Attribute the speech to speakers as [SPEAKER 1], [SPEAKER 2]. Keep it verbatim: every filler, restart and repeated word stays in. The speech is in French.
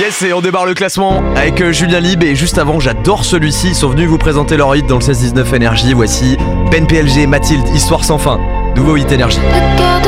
[SPEAKER 1] Yes, et on démarre le classement avec euh, Julien Lib. Et juste avant, j'adore celui-ci. Ils sont venus vous présenter leur hit dans le seize dix-neuf Énergie. Voici Ben P L G, Mathilde, Histoire sans fin. Nouveau hit Énergie.
[SPEAKER 2] Le cœur de